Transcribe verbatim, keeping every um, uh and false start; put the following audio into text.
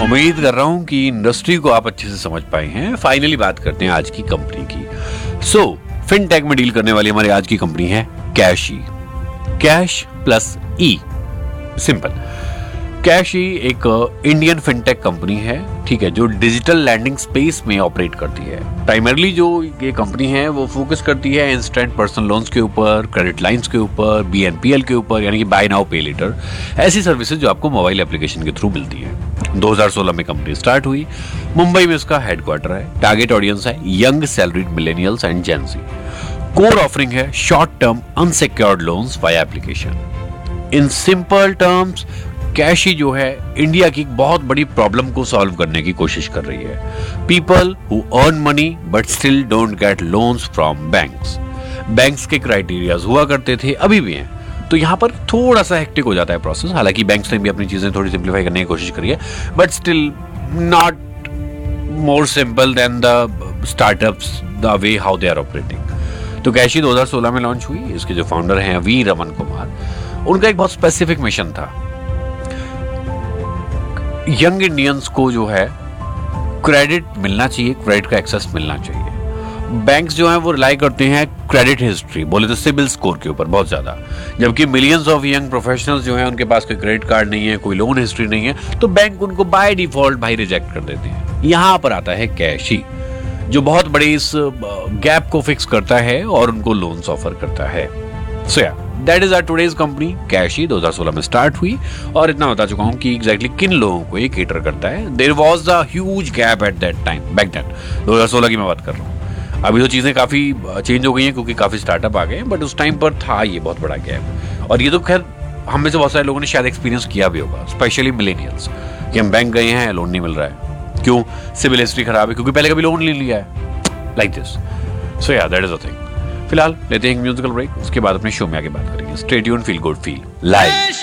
उम्मीद कर रहा हूं कि इंडस्ट्री को आप अच्छे से समझ पाए हैं। फाइनली बात करते हैं आज की कंपनी की। सो फिनटेक में डील करने वाली हमारी आज की कंपनी है कैशी। कैश प्लस ई, सिंपल। कैशी एक इंडियन फिनटेक कंपनी है, ठीक है, जो डिजिटल लैंडिंग स्पेस में ऑपरेट करती है। प्राइमरली जो ये कंपनी है वो फोकस करती है इंस्टेंट पर्सनल लोन्स के ऊपर, क्रेडिट लाइंस के ऊपर, बी एन पी एल के ऊपर, यानी कि बाय नाउ पे लेटर, ऐसी सर्विसेज जो आपको मोबाइल एप्लीकेशन के थ्रू मिलती है। दो हज़ार सोलह में कंपनी स्टार्ट हुई, मुंबई में इसका हेडक्वार्टर है। टारगेट ऑडियंस है young salaried millennials and gen Zee. Core offering है short term unsecured loans via application. In simple terms कैशी जो है इंडिया की एक बहुत बड़ी प्रॉब्लम को सॉल्व करने की कोशिश कर रही है। People who earn money but still don't get loans from banks. Banks के क्राइटेरियाज हुआ करते थे, अभी भी हैं, तो यहाँ पर थोड़ा सा हेक्टिक हो जाता है प्रोसेस। हालांकि बैंक्स ने भी अपनी चीजें थोड़ी सिंप्लीफाई करने की कोशिश करी है, but still not more simple then the startups, the way how they are operating. तो कैशी दो हज़ार सोलह में लॉन्च हुई। इसके जो फाउंडर हैं वी रमन कुमार, उनका एक बहुत स्पेसिफिक मिशन था। यंग इंडियंस को जो है क्रेडिट मिलना चाहिए, क्रेडिट का एक्सेस मिलना चाहिए। बैंक्स जो हैं वो रिलाई करते हैं क्रेडिट हिस्ट्री, बोले तो सिबिल स्कोर के ऊपर बहुत ज्यादा, जबकि मिलियंस ऑफ यंग प्रोफेशनल्स जो हैं उनके पास कोई क्रेडिट कार्ड नहीं है, कोई लोन हिस्ट्री नहीं है, तो बैंक उनको बाय डिफॉल्ट भाई रिजेक्ट कर देते हैं। यहां पर आता है कैशी, जो बहुत बड़े इस गैप को फिक्स करता है और उनको लोन्स ऑफर करता है। सो या that is our today's company कैशी। दो हज़ार सोलह में स्टार्ट हुई और इतना बता चुका हूं कि एग्जैक्टली किन लोगों को ये केटर करता है। There was a huge gap at that time, back then दो हज़ार सोलह की मैं बात कर रहा हूं। अभी तो चीजें काफी चेंज हो गई हैं क्योंकि काफी स्टार्टअप आ गए, बट उस टाइम पर था ये बहुत बड़ा गैप। और ये तो खैर हम में से बहुत सारे लोगों ने शायद एक्सपीरियंस किया भी होगा, स्पेशली मिलेनियल्स, कि हम बैंक गए हैं, लोन नहीं मिल रहा है। क्यों? सिविल हिस्ट्री खराब है, क्योंकि पहले कभी लोन ले लिया है, लाइक दिस। सो या दैट इज अ थिंग। फिलहाल लेते हैं एक म्यूजिकल ब्रेक, उसके बाद अपने शो में आगे बात करेंगे। Stay tuned, feel good, feel live.